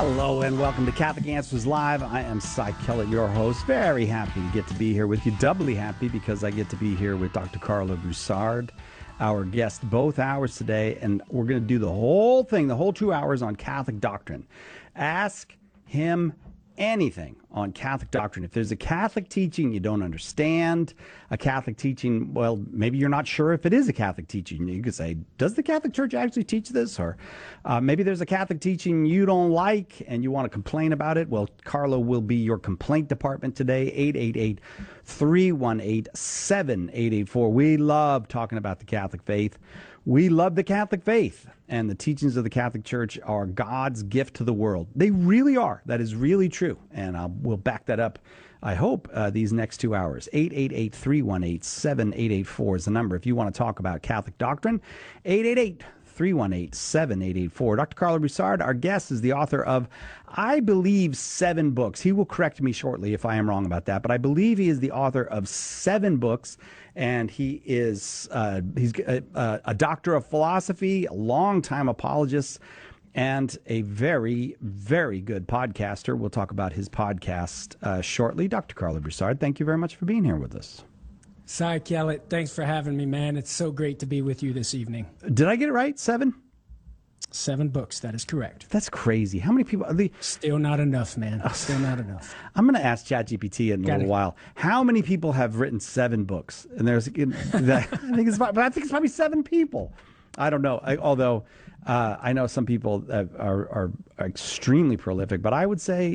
Hello and welcome to Catholic Answers Live. I am Cy Kellett, your host. Very happy to get to be here with you. Doubly happy because I get to be here with Dr. Carlo Broussard, our guest, both hours today. And we're going to do the whole thing, the whole 2 hours on Catholic doctrine. Ask him anything on Catholic doctrine. If there's a Catholic teaching you don't understand, a Catholic teaching, well, maybe you're not sure if it is a Catholic teaching. You could say, does the Catholic Church actually teach this? Or maybe there's a Catholic teaching you don't like and you want to complain about it. Well, Carlo will be your complaint department today, 888-318-7884. We love talking about the Catholic faith. We love the Catholic faith, and the teachings of the Catholic Church are God's gift to the world. They really are. That is really true, and we'll back that up, I hope, these next 2 hours. 888-318-7884 is the number if you want to talk about Catholic doctrine. 888-318-7884. Dr. Carlo Broussard, our guest, is the author of, I believe, 7 books. He will correct me shortly if I am wrong about that, but I believe he is the author of 7 books, and he is he's a doctor of philosophy, a longtime apologist, and a very, very good podcaster. We'll talk about his podcast shortly. Dr. Carlo Broussard, thank you very much for being here with us. Cy Kellett, thanks for having me, man. It's so great to be with you this evening. Did I get it right? 7? 7 books, that is correct. That's crazy. How many people? Still not enough, man. Still not enough. I'm going to ask ChatGPT in a little while. How many people have written 7 books? And there's, I think it's probably 7 people. I don't know. Although I know some people are extremely prolific, but I would say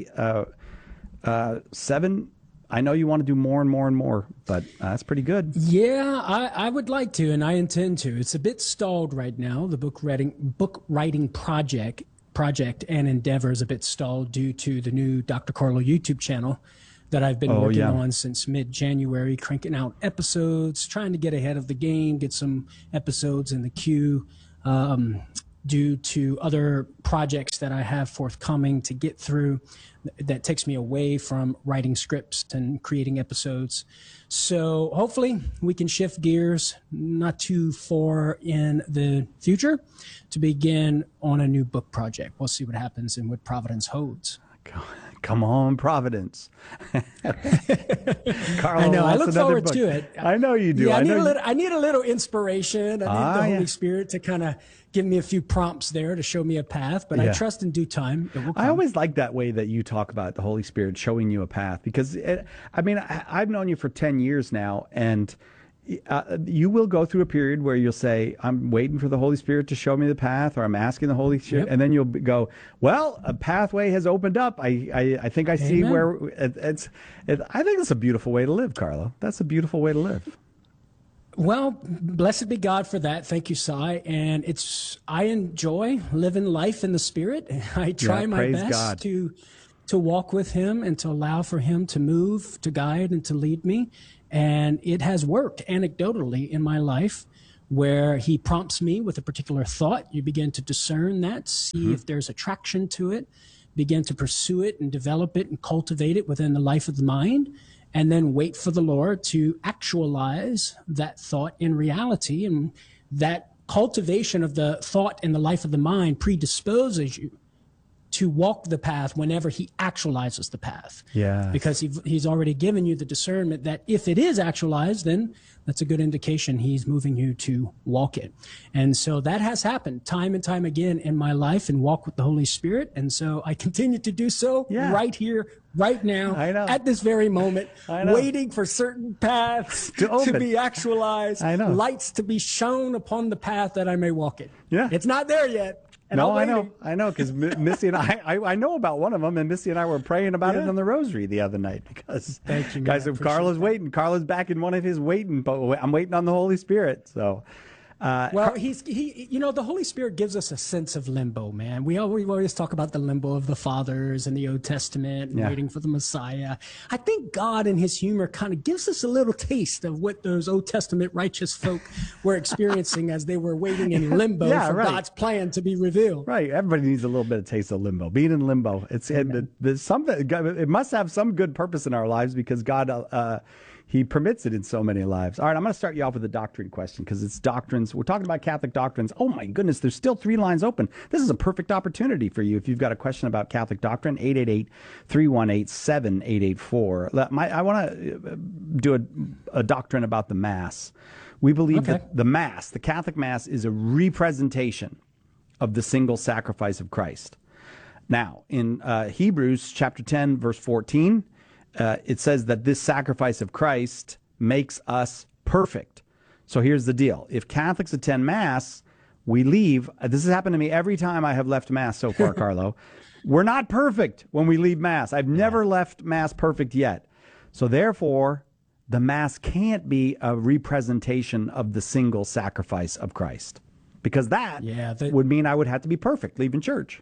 7. I know you want to do more and more and more, but that's pretty good. Yeah, I would like to, and I intend to. It's a bit stalled right now. The book writing project and endeavor is a bit stalled due to the new Dr. Carlo YouTube channel that I've been working on since mid-January, cranking out episodes, trying to get ahead of the game, get some episodes in the queue, due to other projects that I have forthcoming to get through that takes me away from writing scripts and creating episodes. So hopefully we can shift gears not too far in the future to begin on a new book project. We'll see what happens and what Providence holds. Come on, Providence. Carlo, I know. I look forward book. to it. I know you do. Yeah, I need a little inspiration. I need the Holy Spirit to kind of give me a few prompts there to show me a path, but I trust in due time it will come. I always like that way that you talk about the Holy Spirit showing you a path because, I've known you for 10 years now, and you will go through a period where you'll say, I'm waiting for the Holy Spirit to show me the path, or I'm asking the Holy Spirit, and then you'll go, well, a pathway has opened up. I think I see where I think it's a beautiful way to live, Carlo. That's a beautiful way to live. Well, blessed be God for that. Thank you, Cy. And I enjoy living life in the Spirit. I try my best to walk with Him and to allow for Him to move, to guide, and to lead me. And it has worked anecdotally in my life where He prompts me with a particular thought. You begin to discern that, see if there's attraction to it, begin to pursue it and develop it and cultivate it within the life of the mind, and then wait for the Lord to actualize that thought in reality. And that cultivation of the thought in the life of the mind predisposes you to walk the path whenever He actualizes the path. Yeah. Because he's already given you the discernment that if it is actualized, then that's a good indication He's moving you to walk it. And so that has happened time and time again in my life and walk with the Holy Spirit. And so I continue to do so right here, right now, at this very moment, waiting for certain paths to be actualized, lights to be shown upon the path that I may walk it. Yeah. It's not there yet. And I know, because Missy and I know about one of them, and Missy and I were praying about it on the rosary the other night because, guys, if Carlo's waiting, Carlo's back in one of his waiting, but I'm waiting on the Holy Spirit, so. The Holy Spirit gives us a sense of limbo, man. We always talk about the limbo of the fathers in the Old Testament and waiting for the Messiah. I think God in His humor kind of gives us a little taste of what those Old Testament righteous folk were experiencing as they were waiting in limbo for God's plan to be revealed. Right. Everybody needs a little bit of taste of limbo. Being in limbo, there's something. It must have some good purpose in our lives because God he permits it in so many lives. All right, I'm going to start you off with a doctrine question because it's doctrines. We're talking about Catholic doctrines. Oh, my goodness, there's still 3 lines open. This is a perfect opportunity for you. If you've got a question about Catholic doctrine, 888-318-7884. I want to do a doctrine about the Mass. We believe that the Mass, the Catholic Mass, is a representation of the single sacrifice of Christ. Now, in Hebrews chapter 10, verse 14, it says that this sacrifice of Christ makes us perfect. So here's the deal. If Catholics attend Mass, we leave. This has happened to me every time I have left Mass so far, Carlo. We're not perfect when we leave Mass. I've never left Mass perfect yet. So therefore, the Mass can't be a representation of the single sacrifice of Christ, because that would mean I would have to be perfect leaving church.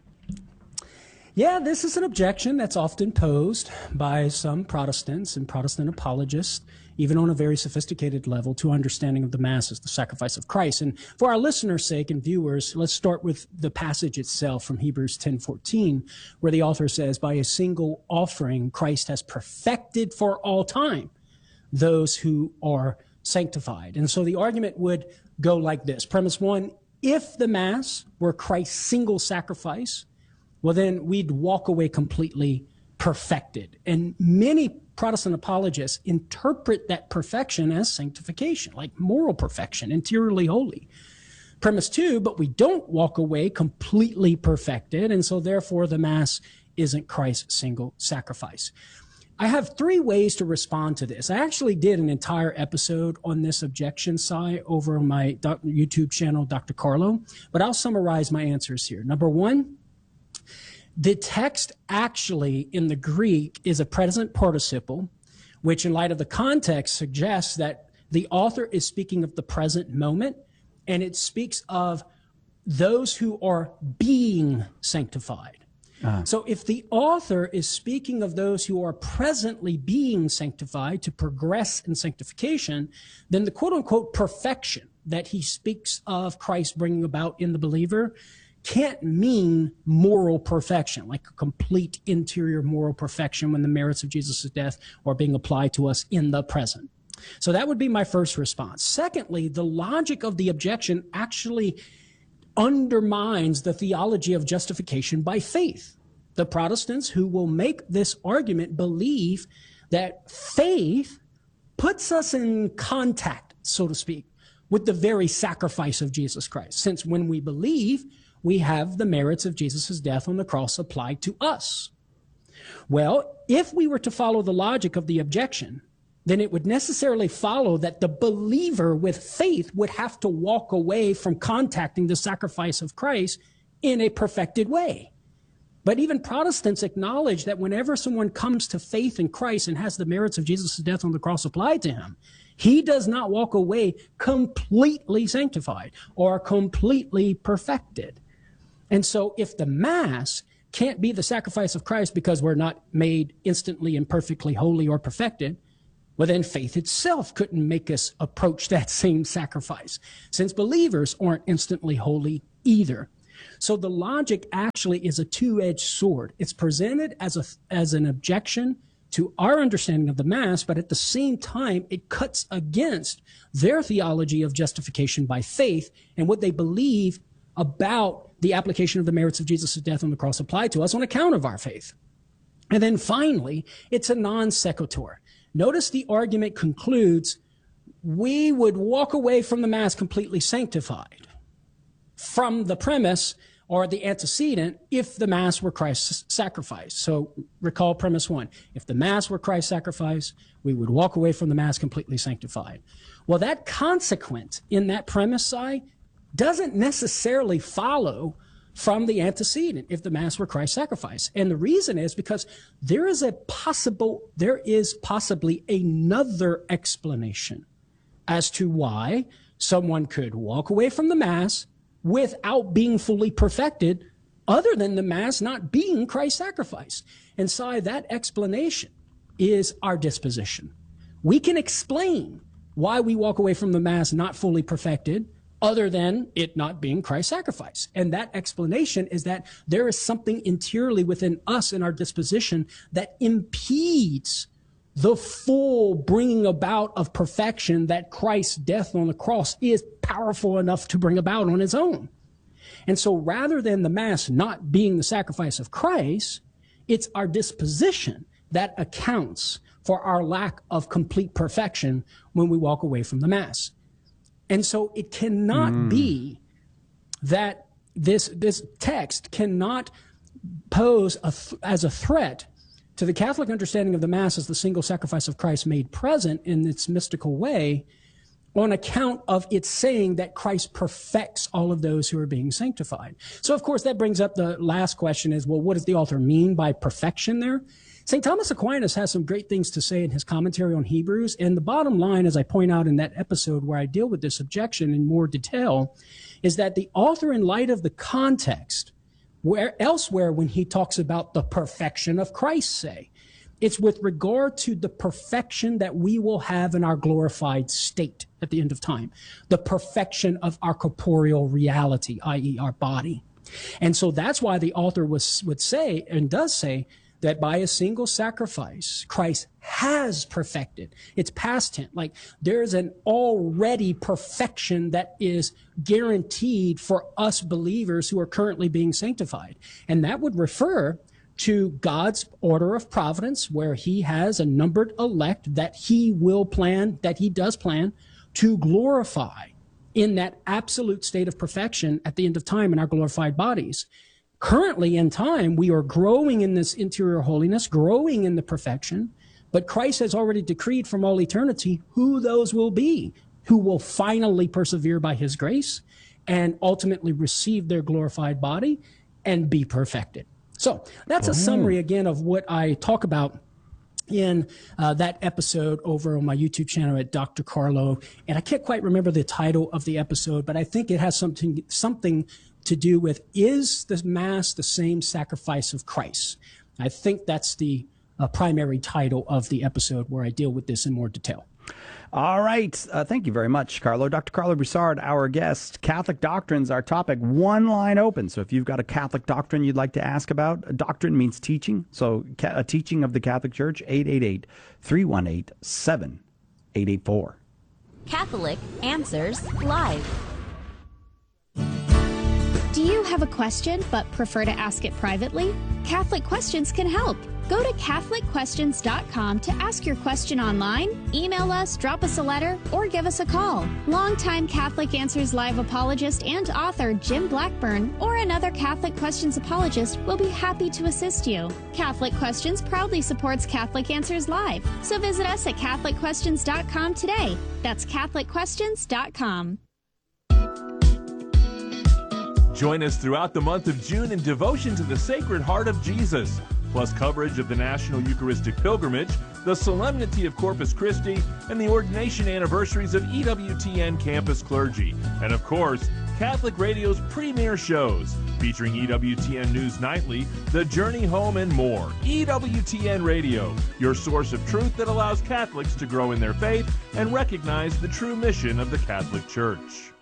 Yeah, this is an objection that's often posed by some Protestants and Protestant apologists, even on a very sophisticated level, to understanding of the Mass as the sacrifice of Christ. And for our listeners' sake and viewers, let's start with the passage itself from Hebrews 10:14, where the author says, by a single offering, Christ has perfected for all time those who are sanctified. And so the argument would go like this. Premise 1, if the Mass were Christ's single sacrifice, well, then we'd walk away completely perfected. And many Protestant apologists interpret that perfection as sanctification, like moral perfection, interiorly holy. Premise 2, but we don't walk away completely perfected, and so therefore the Mass isn't Christ's single sacrifice. I have 3 ways to respond to this. I actually did an entire episode on this objection side over on my YouTube channel, Dr. Carlo, but I'll summarize my answers here. Number 1, the text actually in the Greek is a present participle, which in light of the context suggests that the author is speaking of the present moment, and it speaks of those who are being sanctified. So if the author is speaking of those who are presently being sanctified to progress in sanctification, then the quote-unquote perfection that he speaks of Christ bringing about in the believer can't mean moral perfection, like a complete interior moral perfection when the merits of Jesus' death are being applied to us in the present. So that would be my first response. Secondly, the logic of the objection actually undermines the theology of justification by faith. The Protestants who will make this argument believe that faith puts us in contact, so to speak, with the very sacrifice of Jesus Christ, since when we believe, we have the merits of Jesus' death on the cross applied to us. Well, if we were to follow the logic of the objection, then it would necessarily follow that the believer with faith would have to walk away from contacting the sacrifice of Christ in a perfected way. But even Protestants acknowledge that whenever someone comes to faith in Christ and has the merits of Jesus' death on the cross applied to him, he does not walk away completely sanctified or completely perfected. And so if the Mass can't be the sacrifice of Christ because we're not made instantly and perfectly holy or perfected, well, then faith itself couldn't make us approach that same sacrifice, since believers aren't instantly holy either. So the logic actually is a two-edged sword. It's presented as an objection to our understanding of the Mass, but at the same time, it cuts against their theology of justification by faith and what they believe about the application of the merits of Jesus' death on the cross applied to us on account of our faith. And then finally, it's a non sequitur. Notice the argument concludes, we would walk away from the Mass completely sanctified from the premise or the antecedent if the Mass were Christ's sacrifice. So recall premise 1. If the Mass were Christ's sacrifice, we would walk away from the Mass completely sanctified. Well, that consequence in that premise side doesn't necessarily follow from the antecedent if the Mass were Christ's sacrifice. And the reason is because there is possibly another explanation as to why someone could walk away from the Mass without being fully perfected, other than the Mass not being Christ's sacrifice. And so that explanation is our disposition. We can explain why we walk away from the Mass not fully perfected, other than it not being Christ's sacrifice. And that explanation is that there is something interiorly within us in our disposition that impedes the full bringing about of perfection that Christ's death on the cross is powerful enough to bring about on its own. And so rather than the Mass not being the sacrifice of Christ, it's our disposition that accounts for our lack of complete perfection when we walk away from the Mass. And so it cannot be that this text cannot pose as a threat to the Catholic understanding of the Mass as the single sacrifice of Christ made present in its mystical way, on account of its saying that Christ perfects all of those who are being sanctified. So, of course, that brings up the last question is, well, what does the author mean by perfection there? St. Thomas Aquinas has some great things to say in his commentary on Hebrews. And the bottom line, as I point out in that episode where I deal with this objection in more detail, is that the author, in light of the context, where elsewhere when he talks about the perfection of Christ, say, it's with regard to the perfection that we will have in our glorified state at the end of time, the perfection of our corporeal reality, i.e. our body. And so that's why the author would say, and does say, that by a single sacrifice, Christ has perfected. It's past tense. Like there's an already perfection that is guaranteed for us believers who are currently being sanctified. And that would refer to God's order of providence, where he has a numbered elect that he does plan to glorify in that absolute state of perfection at the end of time in our glorified bodies. Currently in time, we are growing in this interior holiness, growing in the perfection, but Christ has already decreed from all eternity who those will be, who will finally persevere by his grace and ultimately receive their glorified body and be perfected. So that's a summary again of what I talk about in that episode over on my YouTube channel at Dr. Carlo. And I can't quite remember the title of the episode, but I think it has something to do with, is the Mass the same sacrifice of Christ? I think that's the primary title of the episode where I deal with this in more detail. All right. Thank you very much, Carlo. Dr. Carlo Broussard, our guest. Catholic doctrine's our topic. One line open. So if you've got a Catholic doctrine you'd like to ask about, doctrine means teaching. So a teaching of the Catholic Church, 888-318-7884. Catholic Answers Live. Do you have a question but prefer to ask it privately? Catholic Questions can help. Go to CatholicQuestions.com to ask your question online, email us, drop us a letter, or give us a call. Longtime Catholic Answers Live apologist and author Jim Blackburn or another Catholic Questions apologist will be happy to assist you. Catholic Questions proudly supports Catholic Answers Live, so visit us at CatholicQuestions.com today. That's CatholicQuestions.com. Join us throughout the month of June in devotion to the Sacred Heart of Jesus, plus coverage of the National Eucharistic Pilgrimage, the Solemnity of Corpus Christi, and the ordination anniversaries of EWTN campus clergy. And of course, Catholic Radio's premier shows, featuring EWTN News Nightly, The Journey Home, and more. EWTN Radio, your source of truth that allows Catholics to grow in their faith and recognize the true mission of the Catholic Church.